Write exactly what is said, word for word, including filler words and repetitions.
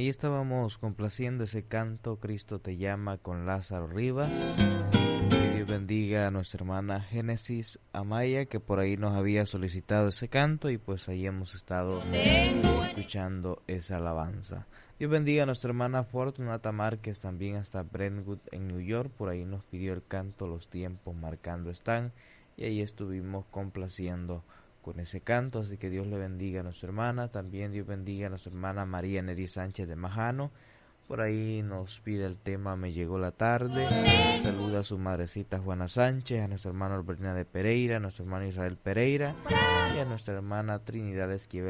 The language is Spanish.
ahí estábamos complaciendo ese canto Cristo te llama con Lázaro Rivas. Que Dios bendiga a nuestra hermana Génesis Amaya, que por ahí nos había solicitado ese canto y pues ahí hemos estado escuchando esa alabanza. Dios bendiga a nuestra hermana Fortunata Márquez, también hasta Brentwood en New York, por ahí nos pidió el canto Los tiempos marcando están, y ahí estuvimos complaciendo con ese canto, así que Dios le bendiga a nuestra hermana. También Dios bendiga a nuestra hermana María Neri Sánchez de Majano, por ahí nos pide el tema Me llegó la tarde. Saluda a su madrecita Juana Sánchez, a nuestra hermana Albertina de Pereira, a nuestro hermano Israel Pereira y a nuestra hermana Trinidad Esquivel